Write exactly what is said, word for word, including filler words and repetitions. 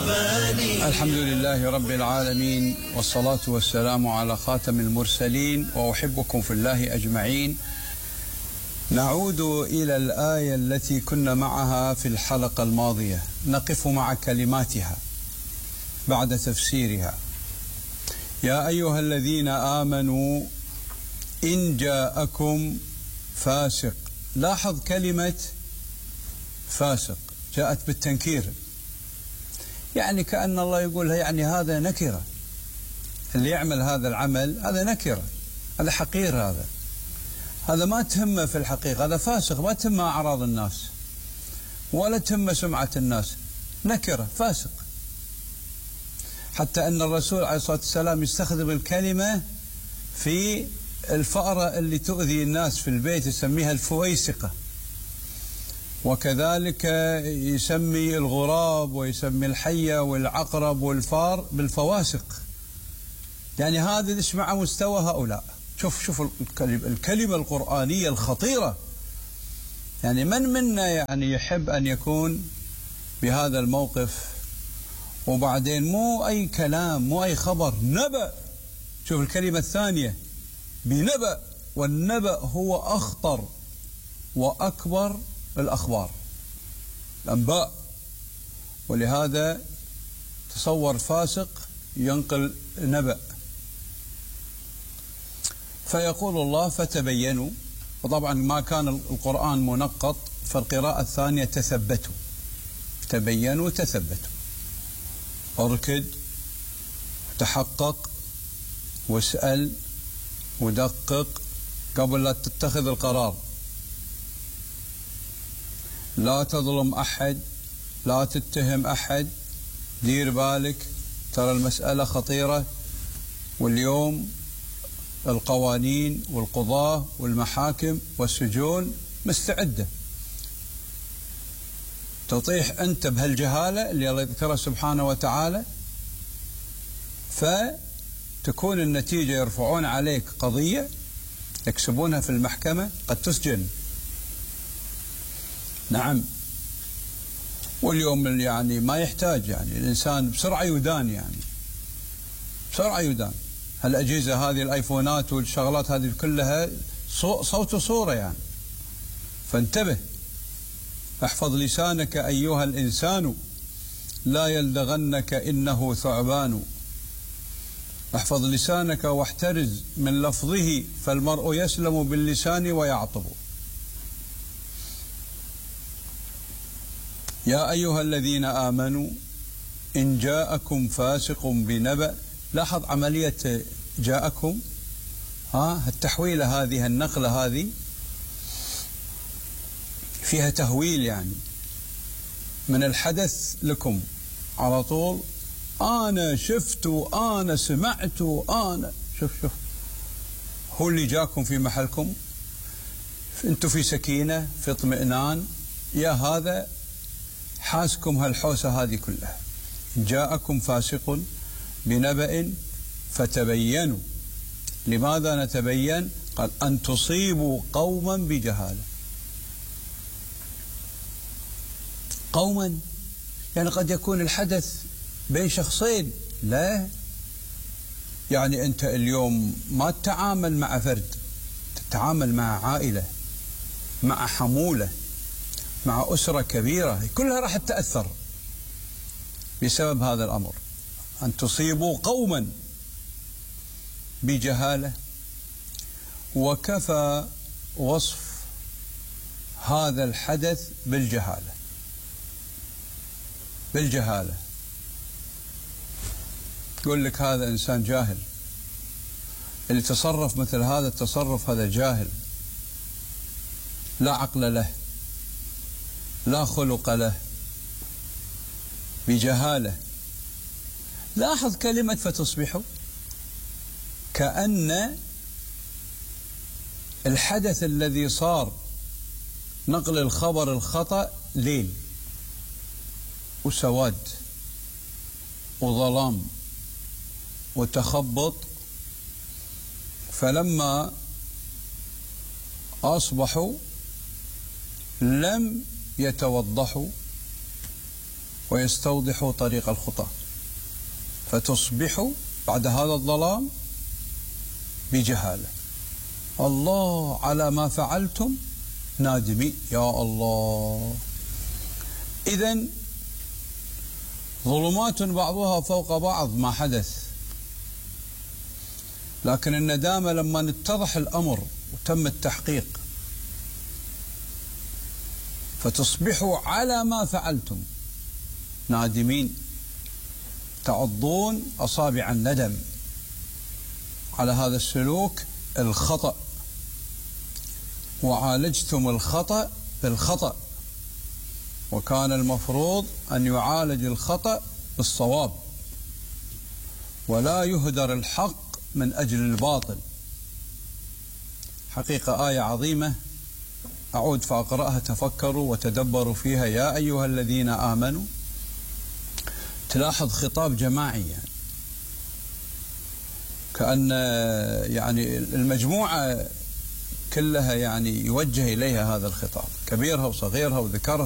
الرحمن. الحمد لله رب العالمين، والصلاة والسلام على خاتم المرسلين، وأحبكم في الله أجمعين. نعود إلى الآية التي كنا معها في الحلقة الماضية، نقف مع كلماتها بعد تفسيرها. يا أيها الذين آمنوا إن جاءكم فاسق. لاحظ كلمة فاسق جاءت بالتنكير، يعني كأن الله يقول يعني هذا نكرة، اللي يعمل هذا العمل هذا نكرة، هذا حقير، هذا هذا ما تهمه في الحقيقة، هذا فاسق، ما تهمه أعراض الناس ولا تهمه سمعة الناس، نكرة، فاسق. حتى أن الرسول عليه الصلاة والسلام يستخدم الكلمة في الفأرة اللي تؤذي الناس في البيت، يسميها الفويسقة، وكذلك يسمي الغراب ويسمي الحية والعقرب والفار بالفواسق. يعني هذا ايش مع مستوى هؤلاء. شوف شوف الكلمة, الكلمة القرآنية الخطيرة. يعني من منا يعني يحب أن يكون بهذا الموقف، وبعدين مو أي كلام، مو أي خبر، نبأ. شوف الكلمة الثانية بنبأ، والنبأ هو أخطر وأكبر الأخبار، الأنباء. ولهذا تصور فاسق ينقل نبأ. فيقول الله فتبينوا، وطبعا ما كان القرآن منقط، فالقراءة الثانية تثبتوا، تبينوا تثبتوا، اركد، تحقق، واسأل، ودقق قبل لا تتخذ القرار. لا تظلم أحد، لا تتهم أحد، دير بالك، ترى المسألة خطيرة. واليوم القوانين والقضاة والمحاكم والسجون مستعدة. تطيح أنت بهالجهالة اللي الله يذكرها سبحانه وتعالى، فتكون النتيجة يرفعون عليك قضية يكسبونها في المحكمة، قد تسجن. نعم. واليوم يعني ما يحتاج، يعني الإنسان بسرعة يدان، يعني بسرعة يدان. هالأجهزة هذه، الآيفونات والشغلات هذه كلها صوت وصورة يعني. فانتبه، احفظ لسانك أيها الإنسان، لا يلدغنك إنه ثعبان. احفظ لسانك واحترز من لفظه، فالمرء يسلم باللسان ويعطب. يا أيها الذين آمنوا إن جاءكم فاسق بنبأ. لاحظ عملية جاءكم، ها التحويلة هذه، النقلة هذه فيها تهويل، يعني من الحدث لكم على طول. أنا شفت، أنا سمعت، أنا شوف شوف هو اللي جاكم في محلكم، أنتم في سكينة، في اطمئنان. يا هذا حاسكم هالحوسة هذه كلها. جاءكم فاسق بنبأ فتبينوا. لماذا نتبين؟ قال أن تصيبوا قوما بجهالة. قوما يعني قد يكون الحدث بين شخصين، لا، يعني أنت اليوم ما تتعامل مع فرد، تتعامل مع عائلة، مع حمولة، مع أسرة كبيرة، كلها راح تتأثر بسبب هذا الأمر. أن تصيبوا قوما بجهالة. وكفى وصف هذا الحدث بالجهالة، بالجهالة. يقول لك هذا إنسان جاهل، اللي تصرف مثل هذا التصرف هذا جاهل، لا عقل له، لا خلق له، بجهالة. لاحظ كلمة فتصبحوا، كأن الحدث الذي صار نقل الخبر الخطأ ليل وسواد وظلام وتخبط، فلما أصبحوا لم يتوضحوا ويستوضحوا طريق الخطى، فتصبحوا بعد هذا الظلام بجهالة. الله على ما فعلتم نادمين. يا الله. إذن ظلمات بعضها فوق بعض ما حدث، لكن الندامة لما اتضح الأمر وتم التحقيق، فتصبحوا على ما فعلتم نادمين، تعضون أصابع الندم على هذا السلوك الخطأ، وعالجتم الخطأ بالخطأ، وكان المفروض أن يعالج الخطأ بالصواب، ولا يهدر الحق من أجل الباطل. حقيقة آية عظيمة، أعود فأقرأها، تفكروا وتدبروا فيها يا أيها الذين آمنوا. تلاحظ خطاب جماعي، يعني كأن يعني المجموعة كلها يعني يوجه إليها هذا الخطاب، كبيرها وصغيرها وذكرها